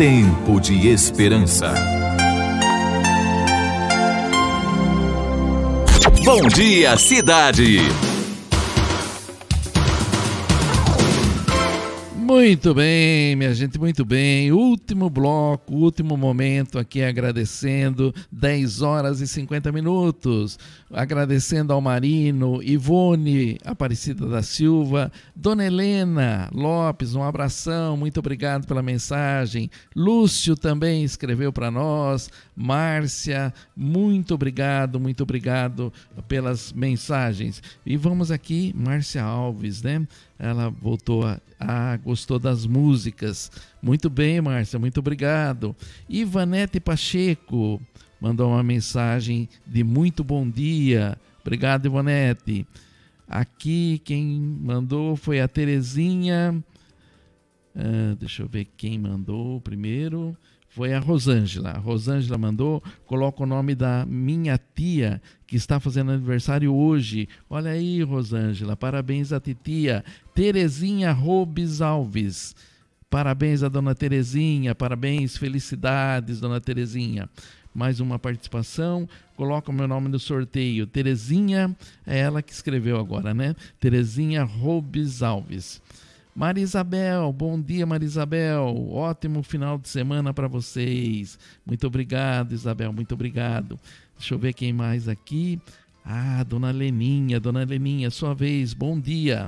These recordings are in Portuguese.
Tempo de Esperança. Bom dia, cidade! Muito bem, minha gente, muito bem. Último bloco, último momento aqui agradecendo, 10 horas e 50 minutos. Agradecendo ao Marino, Ivone Aparecida da Silva, Dona Helena Lopes, um abração, muito obrigado pela mensagem. Lúcio também escreveu para nós. Márcia, muito obrigado pelas mensagens. E vamos aqui, Márcia Alves, né? Ela voltou gostou das músicas. Muito bem, Márcia, muito obrigado. Ivanete Pacheco mandou uma mensagem de muito bom dia. Obrigado, Ivanete. Aqui quem mandou foi a Terezinha. Deixa eu ver quem mandou primeiro. Foi a Rosângela. A Rosângela mandou, coloca o nome da minha tia, que está fazendo aniversário hoje. Olha aí, Rosângela, parabéns à titia Terezinha Robes Alves. Parabéns à dona Terezinha, parabéns, felicidades, dona Terezinha. Mais uma participação, coloca o meu nome no sorteio. Terezinha, é ela que escreveu agora, né? Terezinha Robes Alves. Marisabel, bom dia, Marisabel, ótimo final de semana para vocês. Muito obrigado, Isabel, muito obrigado. Deixa eu ver quem mais aqui. Dona Leninha, sua vez, bom dia.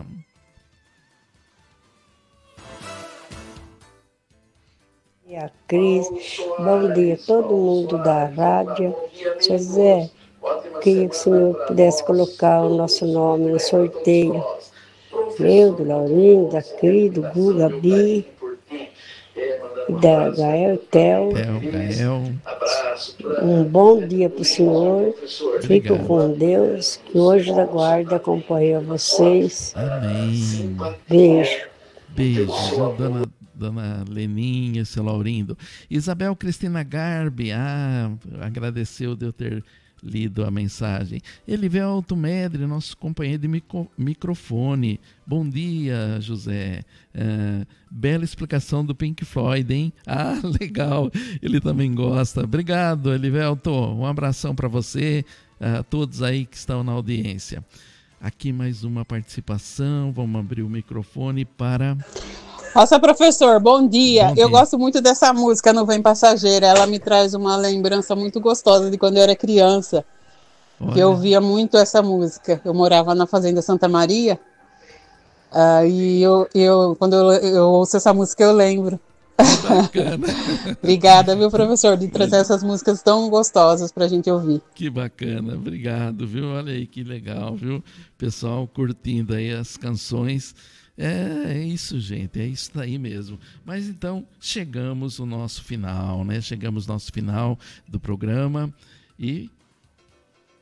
Bom dia, Cris, bom dia a todo mundo da rádio. Seu Zé, queria que o senhor pudesse colocar o nosso nome no sorteio. Meu, do Laurinho, da Cris, do Gu, Gabi, da Gael, Theo. Gael. Um bom dia para o senhor. Fiquem com Deus, que hoje da guarda acompanha vocês. Amém. Beijo. Beijos, dona Leninha, seu Laurindo. Isabel Cristina Garbi, agradeceu de eu ter lido a mensagem. Elivelto Medre, nosso companheiro de microfone. Bom dia, José. Bela explicação do Pink Floyd, hein? Legal. Ele também gosta. Obrigado, Elivelto. Um abração para você, todos aí que estão na audiência. Aqui mais uma participação. Vamos abrir o microfone para... Nossa, professor, bom dia. Bom dia. Eu gosto muito dessa música, Nuvem Passageira. Ela me traz uma lembrança muito gostosa de quando eu era criança. Que eu ouvia muito essa música. Eu morava na Fazenda Santa Maria. E quando eu ouço essa música, eu lembro. Bacana. Obrigada, viu, professor, de trazer essas músicas tão gostosas para a gente ouvir. Que bacana, obrigado, viu? Olha aí que legal, viu? Pessoal curtindo aí as canções. É isso, gente, é isso aí mesmo. Mas então, chegamos ao nosso final, né? Chegamos ao nosso final do programa e